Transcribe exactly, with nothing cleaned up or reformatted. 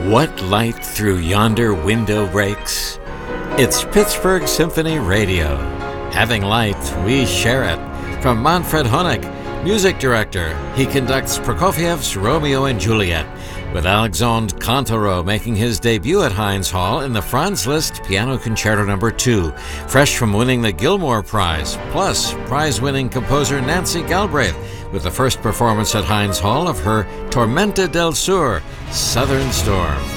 What light through yonder window breaks? It's Pittsburgh Symphony Radio. Having light, we share it. From Manfred Honeck, music director, he conducts Prokofiev's Romeo and Juliet, with Alexandre Cantereau making his debut at Heinz Hall in the Franz Liszt Piano Concerto Number two, fresh from winning the Gilmore Prize, plus prize-winning composer Nancy Galbraith with the first performance at Heinz Hall of her Tormenta del Sur, Southern Storm.